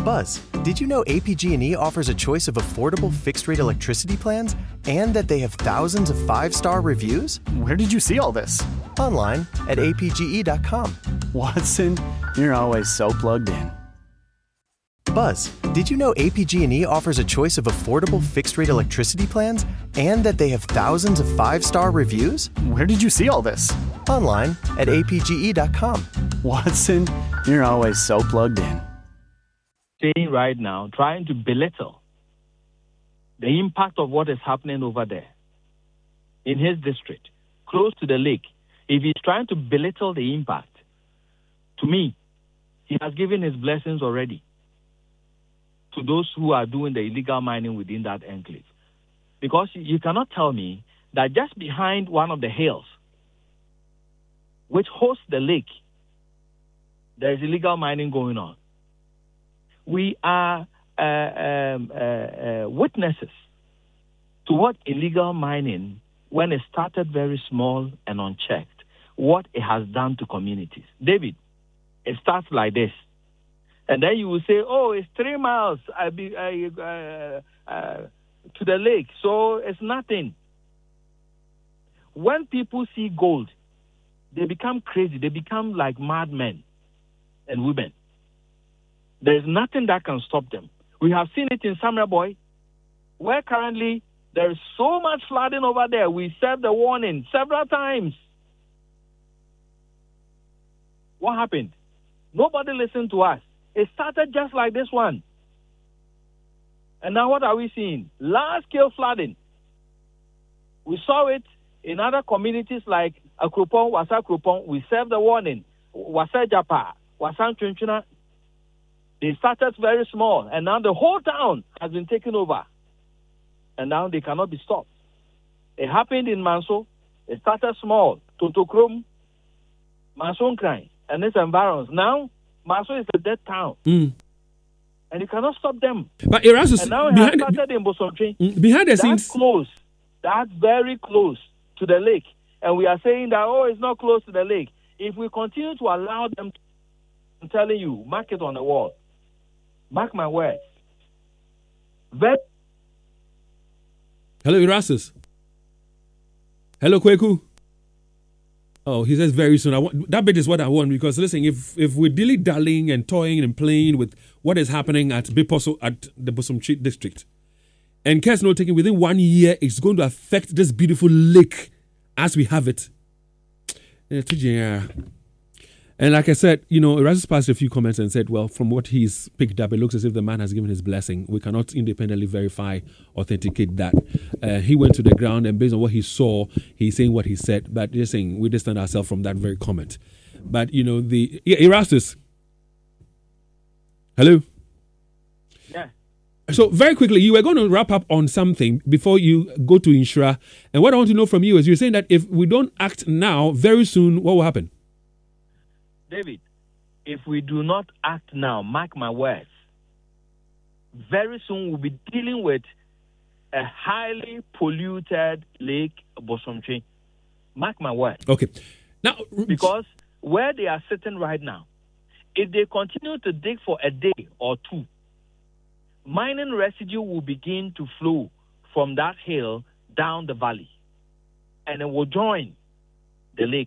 Buzz, did you know APG&E offers a choice of affordable fixed-rate electricity plans and that they have thousands of 5-star reviews? Where did you see all this? Online at apge.com. Watson, you're always so plugged in. Buzz, did you know APG&E offers a choice of affordable fixed-rate electricity plans and that they have thousands of 5-star reviews? Where did you see all this? Online at apge.com. Watson, you're always so plugged in. Saying right now, trying to belittle the impact of what is happening over there in his district, close to the lake. If he's trying to belittle the impact, to me, he has given his blessings already to those who are doing the illegal mining within that enclave. Because you cannot tell me that just behind one of the hills, which hosts the lake, there is illegal mining going on. We are witnesses to what illegal mining, when it started very small and unchecked, what it has done to communities. David, it starts like this. And then you will say, oh, it's 3 miles to the lake, so it's nothing. When people see gold, they become crazy. They become like madmen and women. There's nothing that can stop them. We have seen it in Samra Boy, where currently there is so much flooding over there. We served the warning several times. What happened? Nobody listened to us. It started just like this one. And now what are we seeing? Large-scale flooding. We saw it in other communities like Akropong, Wasa Akropong. We served the warning. Wasa Japa, Wasa Chunchuna. They started very small, and now the whole town has been taken over. And now they cannot be stopped. It happened in Manso. It started small. Totokrom, Manso Nkrai, and its environs. Now, Manso is a dead town. And you cannot stop them. But Erasmus, and now it has started in Bosomtwe. Behind the that's scenes. Close. That's very close to the lake. And we are saying that, oh, it's not close to the lake. If we continue to allow them, I'm telling you, mark it on the wall. Mark my words. Hello, Erasmus. Hello, Kweku. Oh, he says very soon. That bit is what I want, because listen, if we're dilly-dallying and toying and playing with what is happening at Biposo, at the Bosomtwe district, and care's not taken within 1 year, it's going to affect this beautiful lake as we have it. And like I said, Erasmus passed a few comments and said, well, from what he's picked up, it looks as if the man has given his blessing. We cannot independently verify, authenticate that. He went to the ground, and based on what he saw, he's saying what he said. But just saying, we distance ourselves from that very comment. But, Erasmus. Hello? Yeah. So very quickly, you were going to wrap up on something before you go to Inshra. And what I want to know from you is, you're saying that if we don't act now, very soon, what will happen? David, if we do not act now, mark my words, very soon we'll be dealing with a highly polluted lake, Bosomtwe. Mark my words. Okay. Now, because where they are sitting right now, if they continue to dig for a day or two, mining residue will begin to flow from that hill down the valley, and it will join the lake.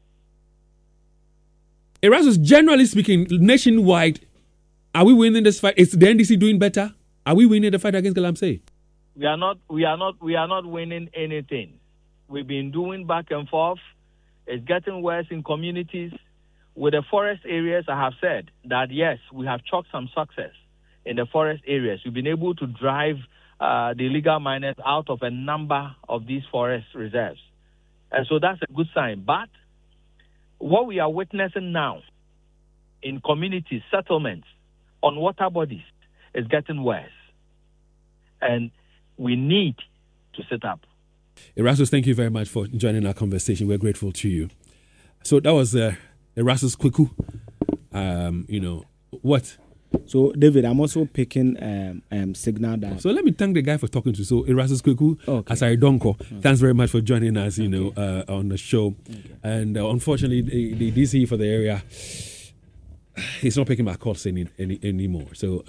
Erasmus, generally speaking, nationwide, are we winning this fight? Is the NDC doing better? Are we winning the fight against Galamsey? We are not winning anything. We've been doing back and forth. It's getting worse in communities. With the forest areas, I have said that yes, we have chalked some success in the forest areas. We've been able to drive the illegal miners out of a number of these forest reserves. And so that's a good sign. But what we are witnessing now in communities, settlements, on water bodies is getting worse. And we need to sit up. Erasmus, thank you very much for joining our conversation. We're grateful to you. So that was Erasmus Kweku. What? So, David, I'm also picking signal down. So let me thank the guy for talking to. So, Erasmus Kweku, Asari Donko, thanks very much for joining us, on the show. Okay. And unfortunately, the DC for the area, he's not picking my calls anymore. So